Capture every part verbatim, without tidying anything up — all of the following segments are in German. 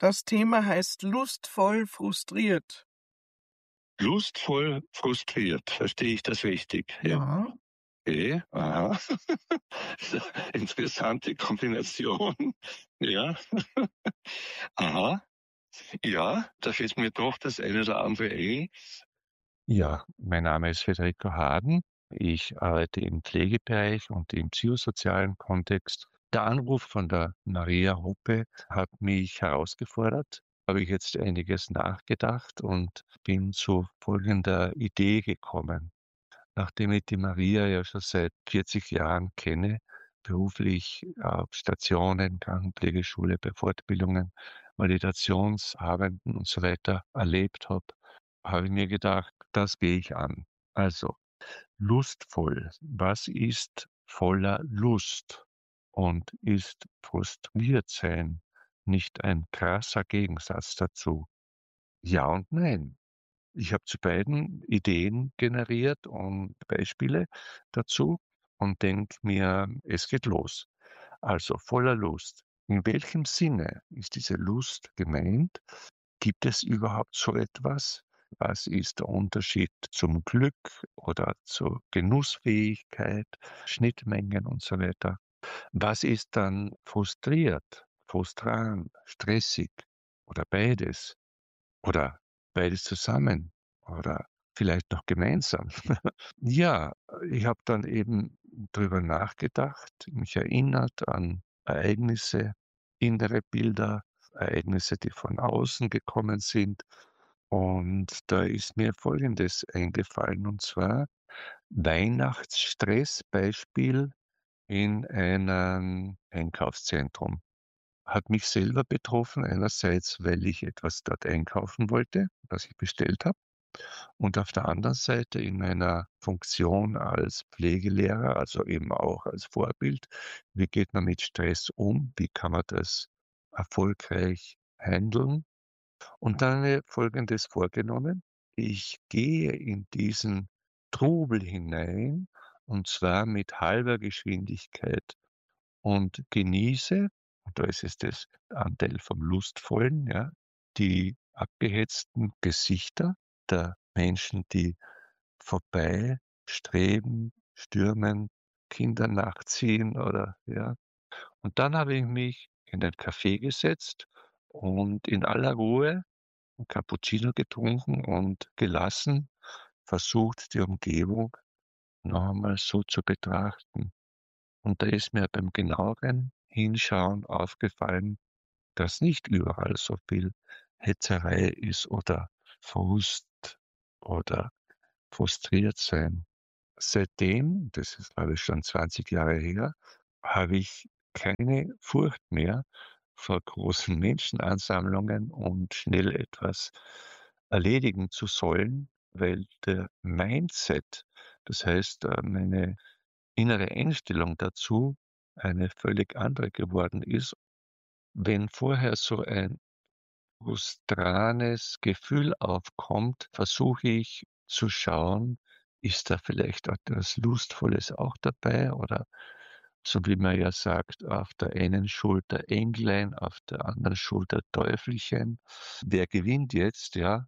Das Thema heißt lustvoll frustriert. Lustvoll frustriert, verstehe ich das richtig? Ja. Okay, aha. Interessante Kombination. Ja. Aha. Ja, da fällt mir doch das eine oder andere ein. Ja, mein Name ist Federico Haden. Ich arbeite im Pflegebereich und im psychosozialen Kontext. Der Anruf von der Maria Hoppe hat mich herausgefordert. Habe ich jetzt einiges nachgedacht und bin zu folgender Idee gekommen. Nachdem ich die Maria ja schon seit vierzig Jahren kenne, beruflich auf Stationen, Krankenpflegeschule, bei Fortbildungen, Validationsarbeiten und so weiter erlebt habe, habe ich mir gedacht, das gehe ich an. Also lustvoll. Was ist voller Lust? Und ist frustriert sein nicht ein krasser Gegensatz dazu? Ja und nein. Ich habe zu beiden Ideen generiert und Beispiele dazu und denke mir, es geht los. Also voller Lust. In welchem Sinne ist diese Lust gemeint? Gibt es überhaupt so etwas? Was ist der Unterschied zum Glück oder zur Genussfähigkeit, Schnittmengen und so weiter? Was ist dann frustriert, frustrant, stressig oder beides? Oder beides zusammen oder vielleicht noch gemeinsam. Ja, ich habe dann eben drüber nachgedacht, mich erinnert an Ereignisse, innere Bilder, Ereignisse, die von außen gekommen sind. Und da ist mir Folgendes eingefallen, und zwar Weihnachtsstress-Beispiel in einem Einkaufszentrum. Hat mich selber betroffen, einerseits, weil ich etwas dort einkaufen wollte, was ich bestellt habe, und auf der anderen Seite in meiner Funktion als Pflegelehrer, also eben auch als Vorbild. Wie geht man mit Stress um? Wie kann man das erfolgreich handeln? Und dann habe ich Folgendes vorgenommen: Ich gehe in diesen Trubel hinein, und zwar mit halber Geschwindigkeit, und genieße, und da ist es das Anteil vom Lustvollen, ja, die abgehetzten Gesichter der Menschen, die vorbei streben, stürmen, Kinder nachziehen oder ja. Und dann habe ich mich in ein Café gesetzt und in aller Ruhe 'n Cappuccino getrunken und gelassen versucht, die Umgebung noch einmal so zu betrachten. Und da ist mir beim genaueren Hinschauen aufgefallen, dass nicht überall so viel Hetzerei ist oder Frust oder frustriert sein. Seitdem, das ist glaube ich schon zwanzig Jahre her, habe ich keine Furcht mehr vor großen Menschenansammlungen und schnell etwas erledigen zu sollen, weil der Mindset, das heißt, äh, meine innere Einstellung dazu eine völlig andere geworden ist. Wenn vorher so ein frustranes Gefühl aufkommt, versuche ich zu schauen, ist da vielleicht etwas Lustvolles auch dabei, oder so wie man ja sagt, auf der einen Schulter Englein, auf der anderen Schulter Teufelchen. Wer gewinnt jetzt, ja?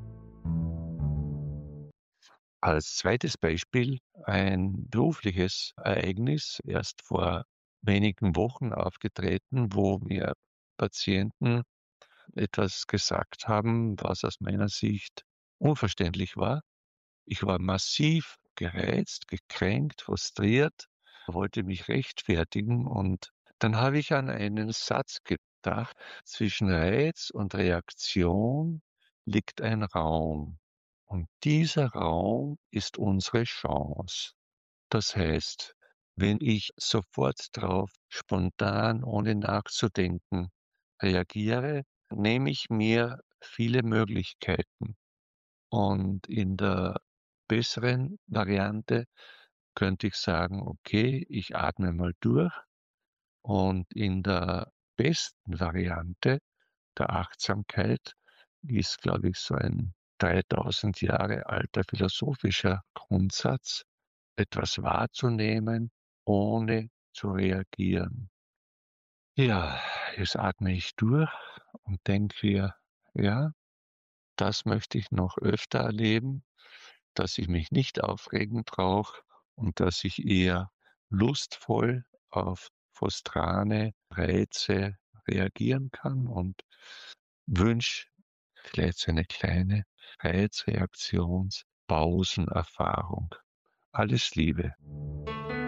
Als zweites Beispiel ein berufliches Ereignis, erst vor wenigen Wochen aufgetreten, wo mir Patienten etwas gesagt haben, was aus meiner Sicht unverständlich war. Ich war massiv gereizt, gekränkt, frustriert, wollte mich rechtfertigen, und dann habe ich an einen Satz gedacht: „Zwischen Reiz und Reaktion liegt ein Raum, und dieser Raum ist unsere Chance.“ Das heißt, wenn ich sofort drauf spontan, ohne nachzudenken, reagiere, nehme ich mir viele Möglichkeiten. Und in der besseren Variante könnte ich sagen: „Okay, ich atme mal durch.“ Und in der besten Variante der Achtsamkeit ist, glaube ich, so ein dreitausend Jahre alter philosophischer Grundsatz, etwas wahrzunehmen, ohne zu reagieren. Ja, jetzt atme ich durch und denke mir: „Ja, das möchte ich noch öfter erleben, dass ich mich nicht aufregen brauche und dass ich eher lustvoll auf frustrane Reize reagieren kann“, und wünsche vielleicht so eine kleine Reizreaktions-Pausenerfahrung. Alles Liebe.